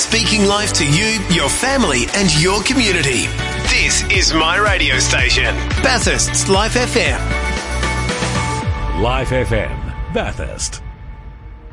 speaking life to you, your family and your community. This is my radio station, Bathurst's Life FM. Life FM, Bathurst.